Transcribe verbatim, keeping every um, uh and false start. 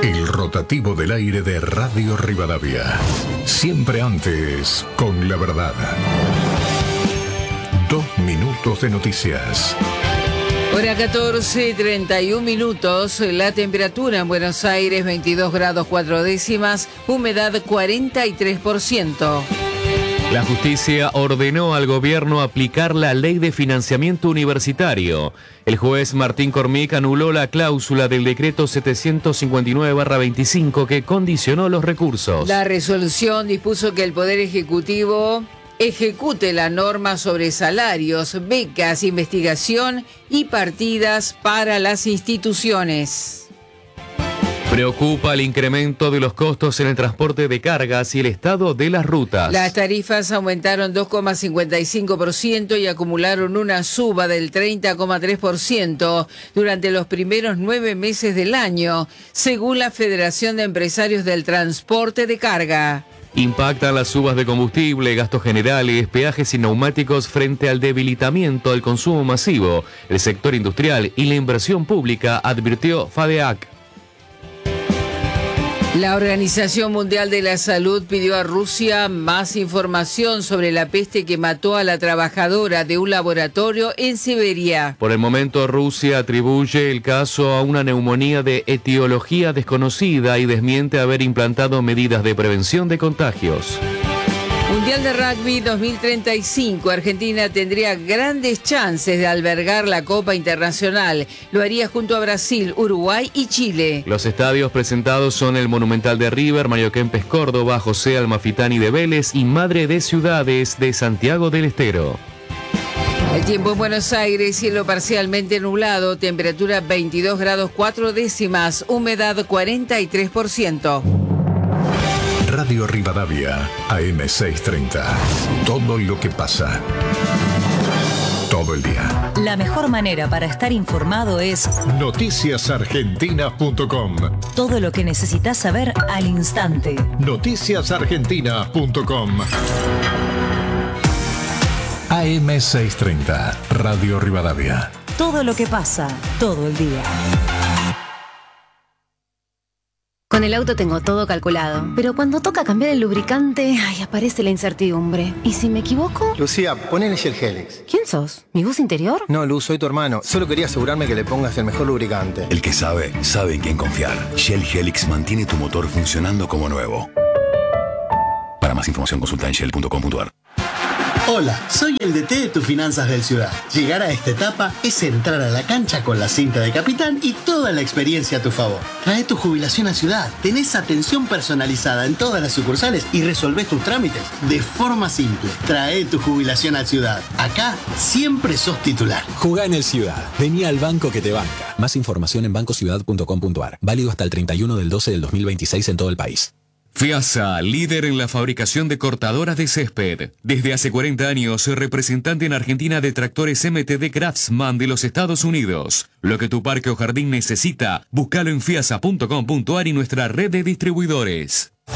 El rotativo del aire de Radio Rivadavia. Siempre antes, con la verdad. Dos minutos de noticias. Hora catorce, treinta y un minutos, la temperatura en Buenos Aires veintidós grados cuatro décimas, humedad cuarenta y tres por ciento. La justicia ordenó al gobierno aplicar la ley de financiamiento universitario. El juez Martín Cormic anuló la cláusula del decreto setecientos cincuenta y nueve barra veinticinco que condicionó los recursos. La resolución dispuso que el Poder Ejecutivo ejecute la norma sobre salarios, becas, investigación y partidas para las instituciones. Preocupa el incremento de los costos en el transporte de cargas y el estado de las rutas. Las tarifas aumentaron dos coma cincuenta y cinco por ciento y acumularon una suba del treinta coma tres por ciento durante los primeros nueve meses del año, según la Federación de Empresarios del Transporte de Carga. Impactan las subas de combustible, gastos generales, peajes y neumáticos frente al debilitamiento del consumo masivo, el sector industrial y la inversión pública, advirtió FADEAC. La Organización Mundial de la Salud pidió a Rusia más información sobre la peste que mató a la trabajadora de un laboratorio en Siberia. Por el momento, Rusia atribuye el caso a una neumonía de etiología desconocida y desmiente haber implantado medidas de prevención de contagios. Mundial de Rugby dos mil treinta y cinco. Argentina tendría grandes chances de albergar la Copa Internacional. Lo haría junto a Brasil, Uruguay y Chile. Los estadios presentados son el Monumental de River, Mario Kempes Córdoba, José Amalfitani de Vélez y Madre de Ciudades de Santiago del Estero. El tiempo en Buenos Aires, cielo parcialmente nublado, temperatura veintidós grados cuatro décimas, humedad cuarenta y tres por ciento. Radio Rivadavia, A M seiscientos treinta. Todo lo que pasa. Todo el día. La mejor manera para estar informado es noticias argentinas punto com. Todo lo que necesitas saber al instante. noticias argentinas punto com. A M seiscientos treinta, Radio Rivadavia. Todo lo que pasa, todo el día. Con el auto tengo todo calculado, pero cuando toca cambiar el lubricante, ay, aparece la incertidumbre. ¿Y si me equivoco? Lucía, ponele Shell Helix. ¿Quién sos? ¿Mi voz interior? No, Luz, soy tu hermano. Solo quería asegurarme que le pongas el mejor lubricante. El que sabe, sabe en quién confiar. Shell Helix mantiene tu motor funcionando como nuevo. Para más información consulta en shell punto com punto a r. Hola, soy el D T de tus finanzas del Ciudad. Llegar a esta etapa es entrar a la cancha con la cinta de capitán y toda la experiencia a tu favor. Trae tu jubilación a Ciudad, tenés atención personalizada en todas las sucursales y resolvés tus trámites de forma simple. Trae tu jubilación a Ciudad. Acá siempre sos titular. Jugá en el Ciudad. Vení al banco que te banca. Más información en banco ciudad punto com punto a r. Válido hasta el treinta y uno del doce del dos mil veintiséis en todo el país. FIASA, líder en la fabricación de cortadoras de césped. Desde hace cuarenta años, representante en Argentina de tractores M T D Craftsman de los Estados Unidos. Lo que tu parque o jardín necesita, búscalo en fiasa punto com punto a r y nuestra red de distribuidores.